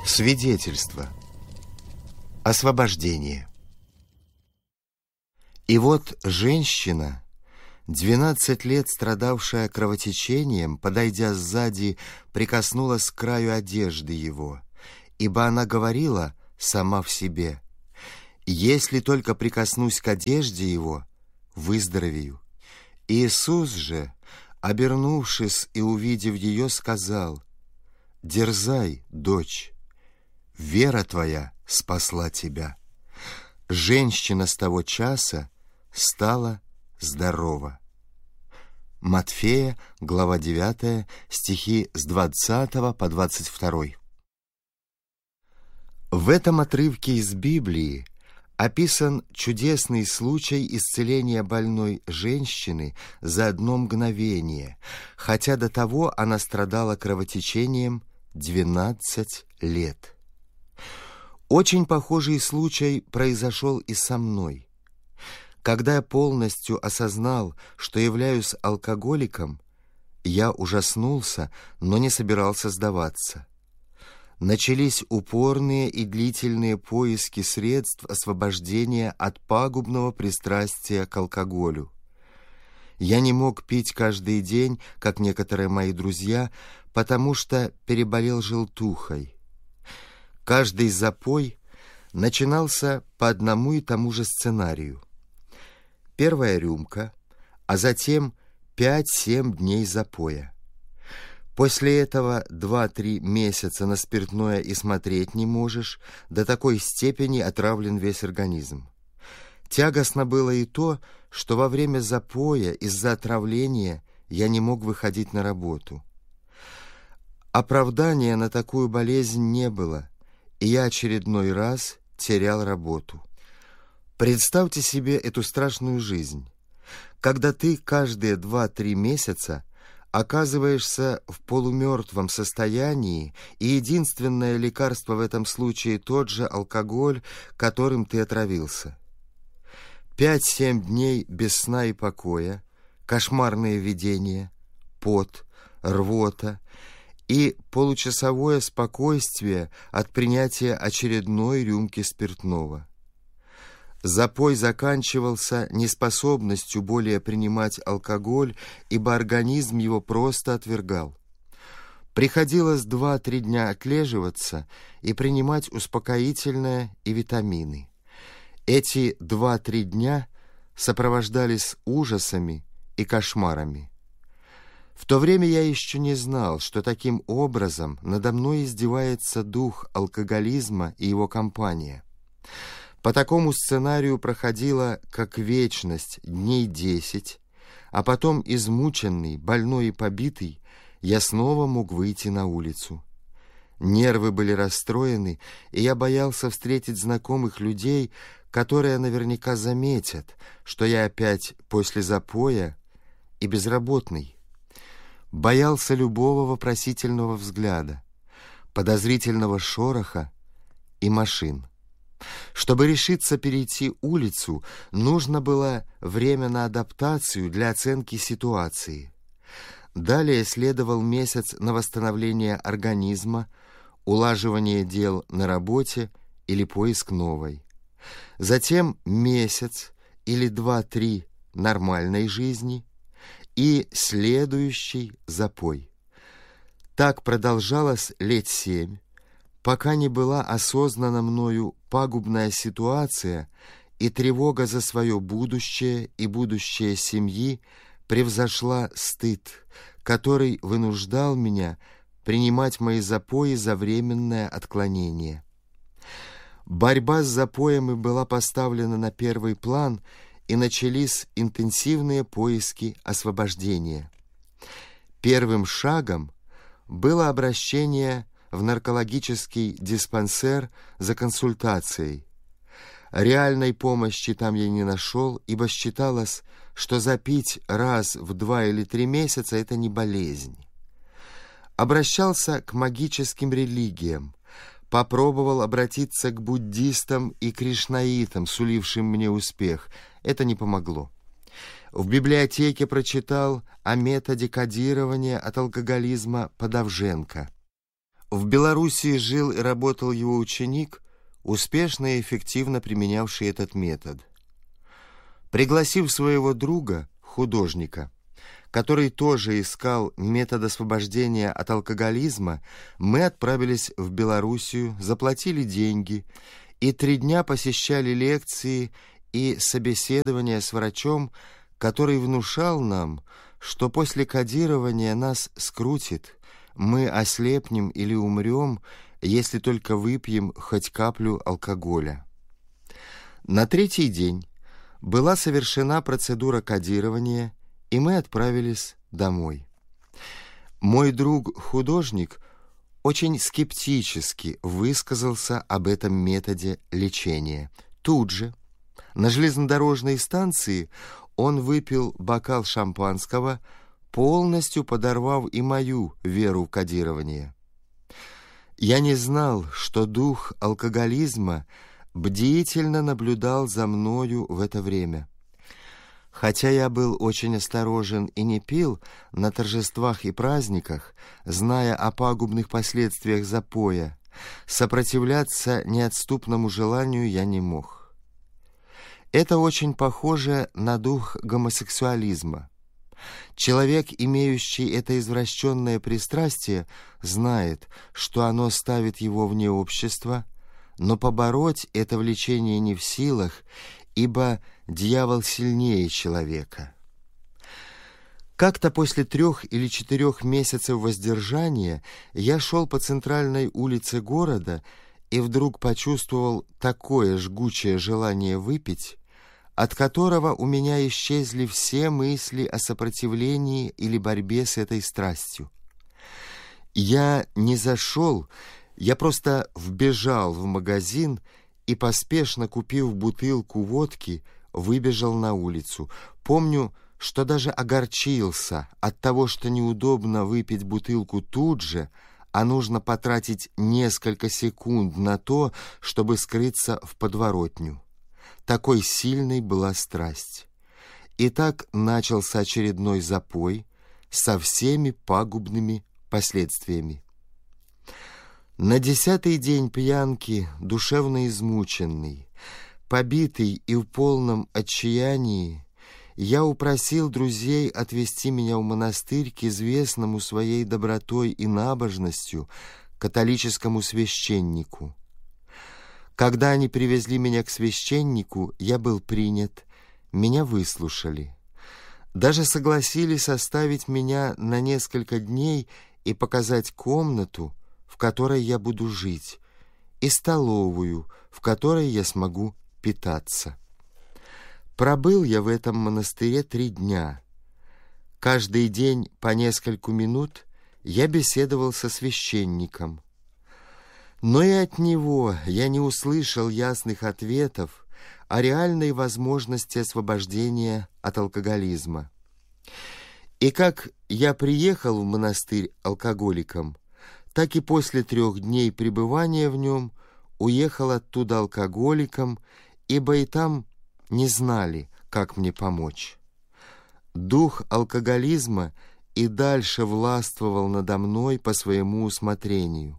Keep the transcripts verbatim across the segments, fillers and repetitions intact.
Свидетельство. Освобождение. И вот женщина, двенадцать лет страдавшая кровотечением, подойдя сзади, прикоснулась к краю одежды его, ибо она говорила сама в себе: «Если только прикоснусь к одежде его, выздоровею». Иисус же, обернувшись и увидев ее, сказал: «Дерзай, дочь, вера твоя спасла тебя». Женщина с того часа стала здорова. Матфея, глава девятая, стихи с двадцатого по двадцать второй. В этом отрывке из Библии описан чудесный случай исцеления больной женщины за одно мгновение, хотя до того она страдала кровотечением двенадцать лет. Очень похожий случай произошел и со мной. Когда я полностью осознал, что являюсь алкоголиком, я ужаснулся, но не собирался сдаваться. Начались упорные и длительные поиски средств освобождения от пагубного пристрастия к алкоголю. Я не мог пить каждый день, как некоторые мои друзья, потому что переболел желтухой. Каждый запой начинался по одному и тому же сценарию. Первая рюмка, а затем пять-семь дней запоя. После этого два-три месяца на спиртное и смотреть не можешь, до такой степени отравлен весь организм. Тягостно было и то, что во время запоя из-за отравления я не мог выходить на работу. Оправдания на такую болезнь не было, и я очередной раз терял работу. Представьте себе эту страшную жизнь, когда ты каждые два-три месяца оказываешься в полумертвом состоянии, и единственное лекарство в этом случае тот же алкоголь, которым ты отравился. Пять-семь дней без сна и покоя, кошмарные видения, пот, рвота и получасовое спокойствие от принятия очередной рюмки спиртного. Запой заканчивался неспособностью более принимать алкоголь, ибо организм его просто отвергал. Приходилось два-три дня отлеживаться и принимать успокоительное и витамины. Эти два-три дня сопровождались ужасами и кошмарами. В то время я еще не знал, что таким образом надо мной издевается дух алкоголизма и его компания. По такому сценарию проходило как вечность дней десять, а потом, измученный, больной и побитый, я снова мог выйти на улицу. Нервы были расстроены, и я боялся встретить знакомых людей, которые наверняка заметят, что я опять после запоя и безработный. Боялся любого вопросительного взгляда, подозрительного шороха и машин. Чтобы решиться перейти улицу, нужно было время на адаптацию для оценки ситуации. Далее следовал месяц на восстановление организма, улаживание дел на работе или поиск новой. Затем месяц или два-три нормальной жизни и следующий запой. Так продолжалось лет семь, пока не была осознана мною пагубная ситуация, и тревога за свое будущее и будущее семьи превзошла стыд, который вынуждал меня принимать мои запои за временное отклонение. Борьба с запоями была поставлена на первый план, и начались интенсивные поиски освобождения. Первым шагом было обращение в наркологический диспансер за консультацией. Реальной помощи там я не нашел, ибо считалось, что запить раз в два или три месяца – это не болезнь. Обращался к магическим религиям, попробовал обратиться к буддистам и кришнаитам, сулившим мне успех. Это не помогло. В библиотеке прочитал о методе кодирования от алкоголизма Подовженко. В Белоруссии жил и работал его ученик, успешно и эффективно применявший этот метод. Пригласив своего друга, художника, который тоже искал метод освобождения от алкоголизма, мы отправились в Белоруссию, заплатили деньги и три дня посещали лекции и собеседования с врачом, который внушал нам, что после кодирования нас скрутит, мы ослепнем или умрем, если только выпьем хоть каплю алкоголя. На третий день была совершена процедура кодирования, и мы отправились домой. Мой друг-художник очень скептически высказался об этом методе лечения. Тут же, на железнодорожной станции, он выпил бокал шампанского, полностью подорвав и мою веру в кодирование. Я не знал, что дух алкоголизма бдительно наблюдал за мною в это время. Хотя я был очень осторожен и не пил на торжествах и праздниках, зная о пагубных последствиях запоя, сопротивляться неотступному желанию я не мог. Это очень похоже на дух гомосексуализма. Человек, имеющий это извращенное пристрастие, знает, что оно ставит его вне общества, но побороть это влечение не в силах, ибо дьявол сильнее человека. Как-то после трех или четырех месяцев воздержания я шел по центральной улице города и вдруг почувствовал такое жгучее желание выпить, от которого у меня исчезли все мысли о сопротивлении или борьбе с этой страстью. Я не зашел, я просто вбежал в магазин и, поспешно купив бутылку водки, выбежал на улицу. Помню, что даже огорчился от того, что неудобно выпить бутылку тут же, а нужно потратить несколько секунд на то, чтобы скрыться в подворотню. Такой сильной была страсть. И так начался очередной запой со всеми пагубными последствиями. На десятый день пьянки, душевно измученный, побитый и в полном отчаянии, я упросил друзей отвезти меня в монастырь к известному своей добротой и набожностью католическому священнику. Когда они привезли меня к священнику, я был принят, меня выслушали. Даже согласились оставить меня на несколько дней и показать комнату, в которой я буду жить, и столовую, в которой я смогу питаться. Пробыл я в этом монастыре три дня. Каждый день по нескольку минут я беседовал со священником. Но и от него я не услышал ясных ответов о реальной возможности освобождения от алкоголизма. И как я приехал в монастырь алкоголиком, так и после трех дней пребывания в нем уехал оттуда алкоголиком, ибо и там не знали, как мне помочь. Дух алкоголизма и дальше властвовал надо мной по своему усмотрению.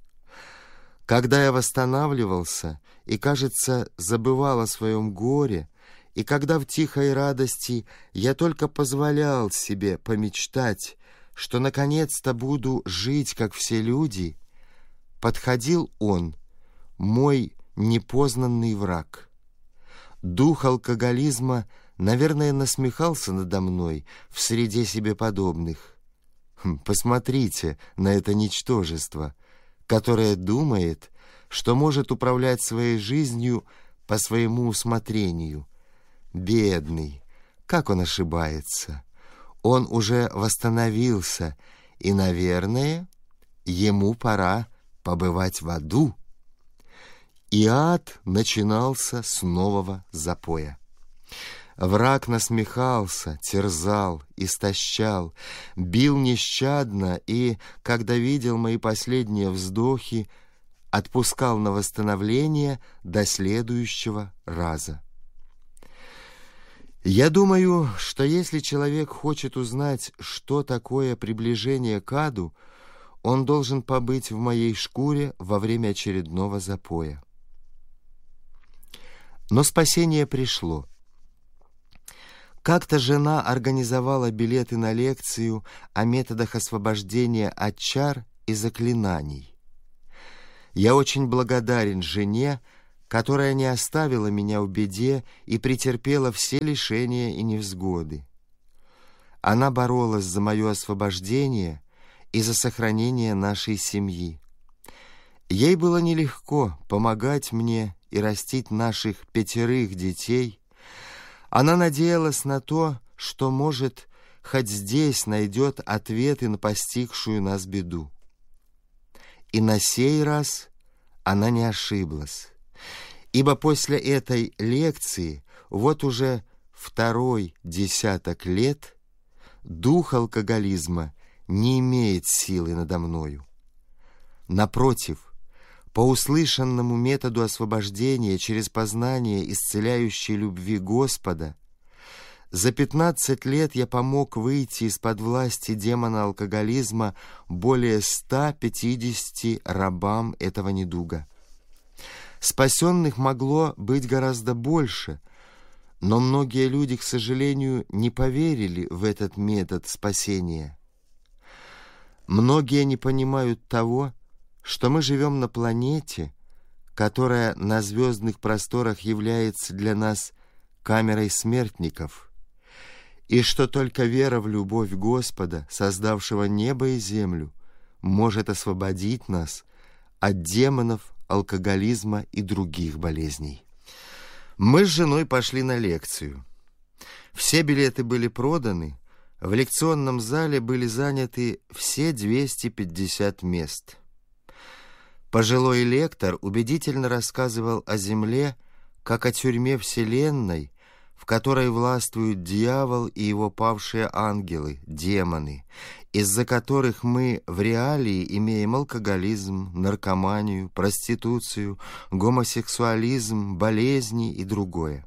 Когда я восстанавливался и, кажется, забывал о своем горе, и когда в тихой радости я только позволял себе помечтать, что наконец-то буду жить, как все люди, подходил он, мой непознанный враг. Дух алкоголизма, наверное, насмехался надо мной в среде себе подобных. Посмотрите на это ничтожество, которое думает, что может управлять своей жизнью по своему усмотрению. Бедный, как он ошибается! Он уже восстановился, и, наверное, ему пора побывать в аду. И ад начинался с нового запоя. Враг насмехался, терзал, истощал, бил нещадно и, когда видел мои последние вздохи, отпускал на восстановление до следующего раза. Я думаю, что если человек хочет узнать, что такое приближение к аду, он должен побыть в моей шкуре во время очередного запоя. Но спасение пришло. Как-то жена организовала билеты на лекцию о методах освобождения от чар и заклинаний. Я очень благодарен жене, которая не оставила меня в беде и претерпела все лишения и невзгоды. Она боролась за мое освобождение и за сохранение нашей семьи. Ей было нелегко помогать мне и растить наших пятерых детей. Она надеялась на то, что, может, хоть здесь найдет ответы на постигшую нас беду. И на сей раз она не ошиблась, ибо после этой лекции вот уже второй десяток лет дух алкоголизма не имеет силы надо мною. Напротив, по услышанному методу освобождения через познание исцеляющей любви Господа, за пятнадцать лет я помог выйти из-под власти демона алкоголизма более ста пятидесяти рабам этого недуга. Спасенных могло быть гораздо больше, но многие люди, к сожалению, не поверили в этот метод спасения. Многие не понимают того, что мы живем на планете, которая на звездных просторах является для нас камерой смертников, и что только вера в любовь Господа, создавшего небо и землю, может освободить нас от демонов, алкоголизма и других болезней. Мы с женой пошли на лекцию. Все билеты были проданы, в лекционном зале были заняты все двести пятьдесят мест. Пожилой лектор убедительно рассказывал о земле, как о тюрьме вселенной, в которой властвуют дьявол и его павшие ангелы, демоны, из-за которых мы в реалии имеем алкоголизм, наркоманию, проституцию, гомосексуализм, болезни и другое.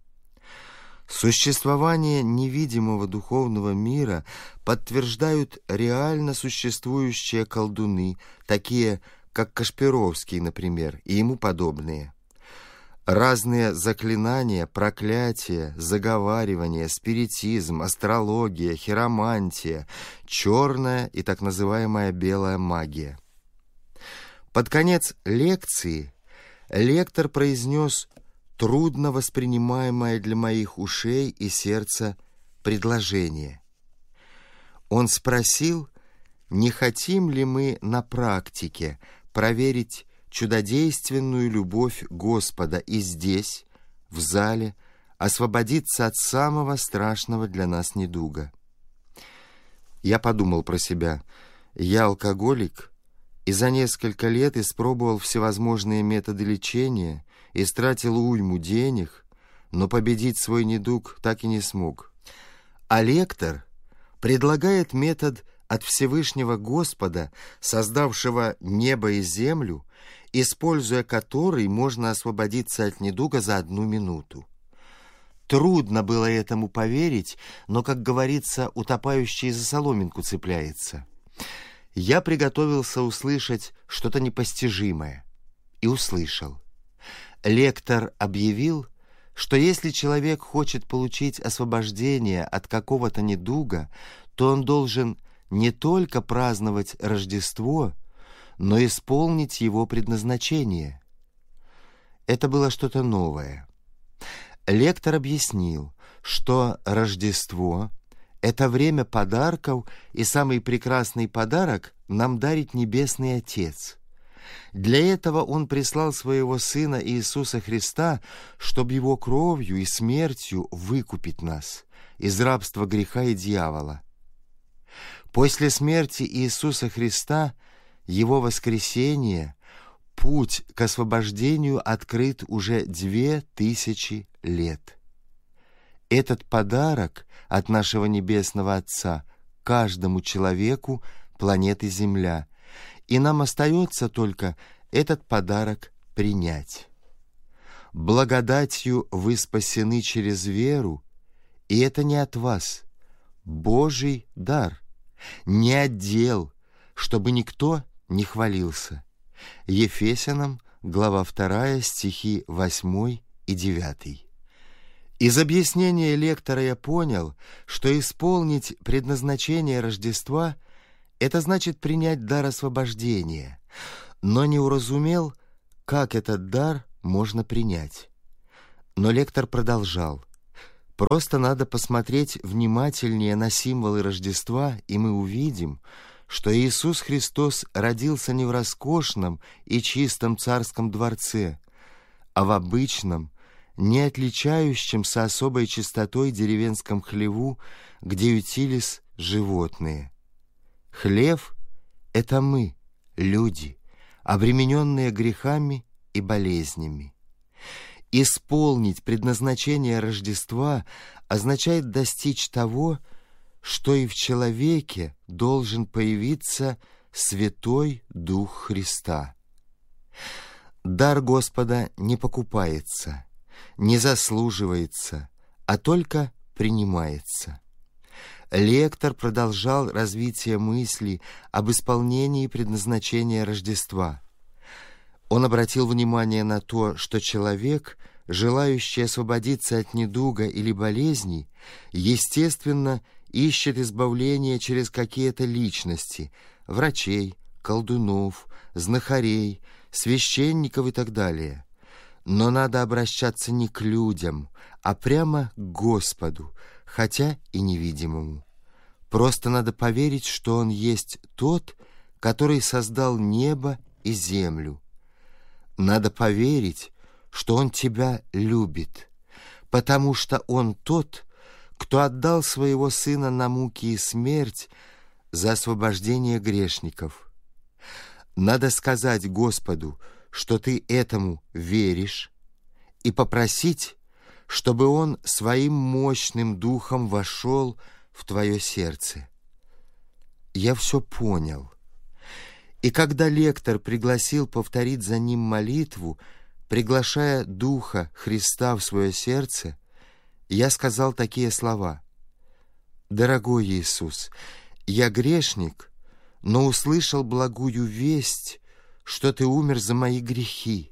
Существование невидимого духовного мира подтверждают реально существующие колдуны, такие как Кашпировский, например, и ему подобные. Разные заклинания, проклятия, заговаривания, спиритизм, астрология, хиромантия, черная и так называемая белая магия. Под конец лекции лектор произнес трудно воспринимаемое для моих ушей и сердца предложение. Он спросил, не хотим ли мы на практике проверить чудодейственную любовь Господа и здесь, в зале, освободиться от самого страшного для нас недуга. Я подумал про себя. Я алкоголик, и за несколько лет испробовал всевозможные методы лечения, истратил уйму денег, но победить свой недуг так и не смог. А лектор предлагает метод от Всевышнего Господа, создавшего небо и землю, используя который можно освободиться от недуга за одну минуту. Трудно было этому поверить, но, как говорится, утопающий за соломинку цепляется. Я приготовился услышать что-то непостижимое. И услышал. Лектор объявил, что если человек хочет получить освобождение от какого-то недуга, то он должен не только праздновать Рождество, но исполнить его предназначение. Это было что-то новое. Лектор объяснил, что Рождество — это время подарков, и самый прекрасный подарок нам дарит Небесный Отец. Для этого Он прислал Своего Сына Иисуса Христа, чтобы Его кровью и смертью выкупить нас из рабства греха и дьявола. После смерти Иисуса Христа, Его воскресения, путь к освобождению открыт уже две тысячи лет. Этот подарок от нашего Небесного Отца каждому человеку планеты Земля, и нам остается только этот подарок принять. Благодатью вы спасены через веру, и это не от вас, Божий дар, не от дел, чтобы никто не хвалился. Ефесянам, глава вторая, стихи восьмой и девятый. Из объяснения лектора я понял, что исполнить предназначение Рождества — это значит принять дар освобождения, но не уразумел, как этот дар можно принять. Но лектор продолжал. Просто надо посмотреть внимательнее на символы Рождества, и мы увидим, что Иисус Христос родился не в роскошном и чистом царском дворце, а в обычном, не отличающемся особой чистотой деревенском хлеву, где ютились животные. Хлев — это мы, люди, обремененные грехами и болезнями. Исполнить предназначение Рождества означает достичь того, что и в человеке должен появиться Святой Дух Христа. Дар Господа не покупается, не заслуживается, а только принимается. Лектор продолжал развитие мысли об исполнении предназначения Рождества. Он обратил внимание на то, что человек, желающий освободиться от недуга или болезней, естественно, ищет избавления через какие-то личности – врачей, колдунов, знахарей, священников и так далее. Но надо обращаться не к людям, а прямо к Господу, хотя и невидимому. Просто надо поверить, что Он есть тот, который создал небо и землю. Надо поверить, что Он тебя любит, потому что Он тот, кто отдал своего Сына на муки и смерть за освобождение грешников. Надо сказать Господу, что ты этому веришь, и попросить, чтобы Он своим мощным духом вошел в твое сердце. Я все понял. И когда лектор пригласил повторить за ним молитву, приглашая Духа Христа в свое сердце, я сказал такие слова: «Дорогой Иисус, я грешник, но услышал благую весть, что Ты умер за мои грехи.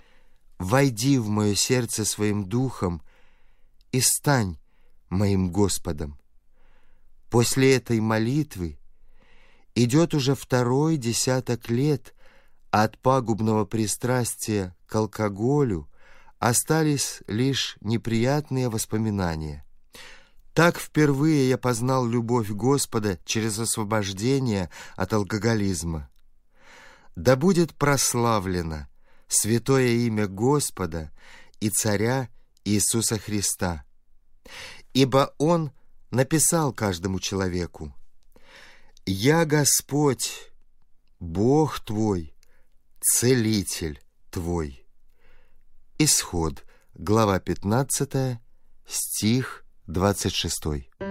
Войди в мое сердце своим Духом и стань моим Господом». После этой молитвы идет уже второй десяток лет, а от пагубного пристрастия к алкоголю остались лишь неприятные воспоминания. Так впервые я познал любовь Господа через освобождение от алкоголизма. Да будет прославлено святое имя Господа и Царя Иисуса Христа, ибо Он написал каждому человеку: «Я Господь, Бог твой, Целитель твой». Исход, глава пятнадцатая, стих двадцать шестой.